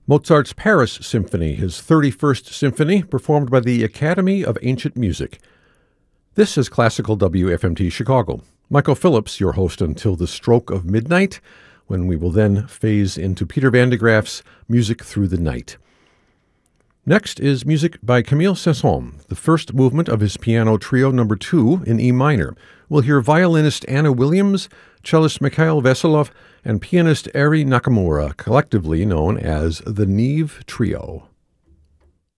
Mozart's Paris Symphony, his 31st symphony, performed by the Academy of Ancient Music. This is Classical WFMT Chicago. Michael Phillips, your host until the stroke of midnight, when we will then phase into Peter van de Graaf's Music Through the Night. Next is music by Camille Saint-Saëns, the first movement of his piano trio number 2 in E minor. We'll hear violinist Anna Williams, cellist Mikhail Veselov, and pianist Eri Nakamura, collectively known as the Neve Trio.